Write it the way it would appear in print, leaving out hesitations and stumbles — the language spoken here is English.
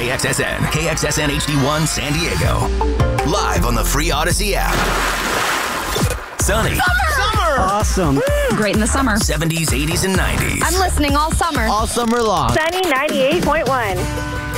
KXSN, KXSN HD1 San Diego. Live on the free Odyssey app. Sunny. Summer! Awesome. Great in the summer. 70s, 80s, and 90s. I'm listening all summer. All summer long. Sunny 98.1.